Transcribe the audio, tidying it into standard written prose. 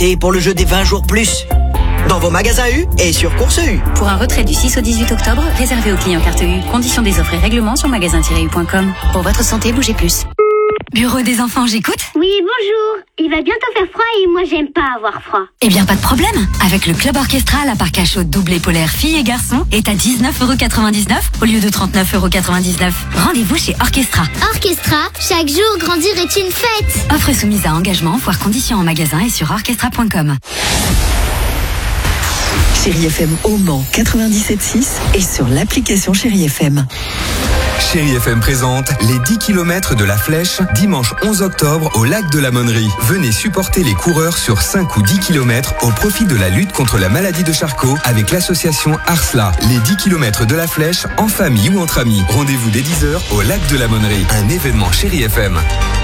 Et pour le jeu des 20 jours plus, dans vos magasins U et sur Course U. Pour un retrait du 6 au 18 octobre, réservé aux clients carte U. Conditions des offres et règlements sur magasin-u.com. Pour votre santé, bougez plus. Bureau des enfants, j'écoute. Oui, bonjour. Il va bientôt faire froid et moi j'aime pas avoir froid. Eh bien, pas de problème. Avec le Club Orchestra, la parc à chaud double et polaire filles et garçons est à 19,99€ au lieu de 39,99€. Rendez-vous chez Orchestra. Orchestra, chaque jour grandir est une fête. Offre soumise à engagement, voire conditions en magasin et sur orchestra.com. Chérie FM au Mans 97.6 et sur l'application Chérie FM. Chérie FM présente les 10 km de la Flèche, dimanche 11 octobre au lac de la Monnerie. Venez supporter les coureurs sur 5 ou 10 km au profit de la lutte contre la maladie de Charcot avec l'association Arsla. Les 10 km de la Flèche en famille ou entre amis. Rendez-vous dès 10h au lac de la Monnerie. Un événement Chérie FM.